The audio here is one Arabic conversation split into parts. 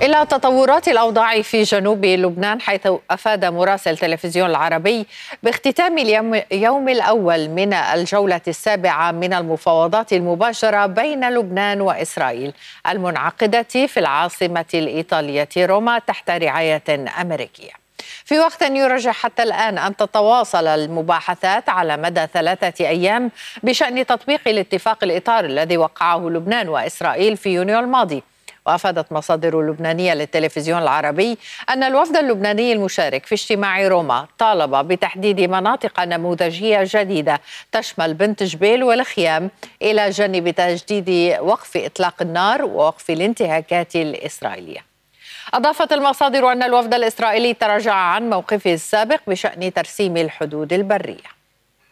إلى تطورات الأوضاع في جنوب لبنان، حيث أفاد مراسل تلفزيون العربي باختتام اليوم الأول من الجولة السابعة من المفاوضات المباشرة بين لبنان وإسرائيل المنعقدة في العاصمة الإيطالية روما تحت رعاية أمريكية. في وقت يرجح حتى الآن أن تتواصل المباحثات على مدى 3 أيام بشأن تطبيق الاتفاق الإطار الذي وقعه لبنان وإسرائيل في يونيو الماضي. وأفادت مصادر لبنانية للتلفزيون العربي أن الوفد اللبناني المشارك في اجتماع روما طالب بتحديد مناطق نموذجية جديدة تشمل بنت جبيل والخيام، إلى جانب تجديد وقف إطلاق النار ووقف الانتهاكات الإسرائيلية. أضافت المصادر أن الوفد الإسرائيلي تراجع عن موقفه السابق بشأن ترسيم الحدود البرية.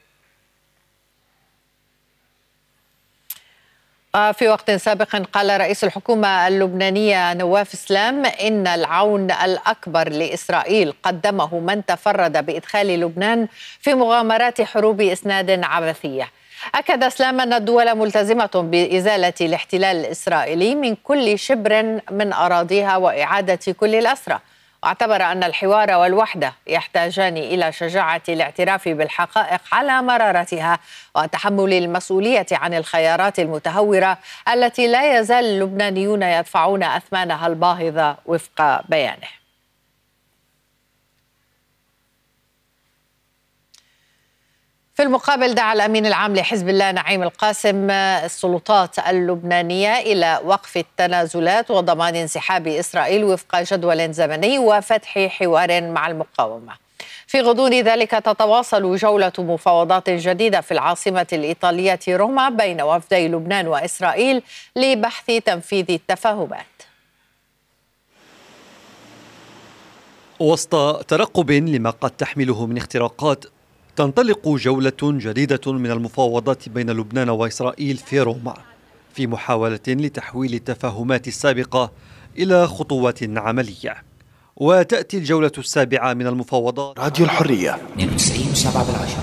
في وقت سابق قال رئيس الحكومة اللبنانية نواف سلام إن العون الأكبر لإسرائيل قدمه من تفرد بإدخال لبنان في مغامرات حروب إسناد عبثية. أكد سلام أن الدول ملتزمة بإزالة الاحتلال الإسرائيلي من كل شبر من أراضيها وإعادة كل الأسرى، واعتبر أن الحوار والوحدة يحتاجان إلى شجاعة الاعتراف بالحقائق على مرارتها وتحمل المسؤولية عن الخيارات المتهورة التي لا يزال اللبنانيون يدفعون أثمانها الباهظة وفق بيانه. في المقابل دعا الأمين العام لحزب الله نعيم القاسم السلطات اللبنانية إلى وقف التنازلات وضمان انسحاب إسرائيل وفق جدول زمني وفتح حوار مع المقاومة. في غضون ذلك تتواصل جولة مفاوضات جديدة في العاصمة الإيطالية روما بين وفدي لبنان وإسرائيل لبحث تنفيذ التفاهمات. وسط ترقب لما قد تحمله من اختراقات، تنطلق جولة جديدة من المفاوضات بين لبنان وإسرائيل في روما، في محاولة لتحويل التفاهمات السابقة إلى خطوات عملية. وتأتي الجولة السابعة من المفاوضات. راديو الحرية 92.7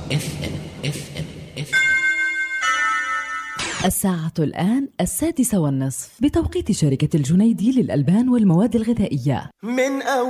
الساعة الآن 6:30 بتوقيت شركة الجنيدي للألبان والمواد الغذائية.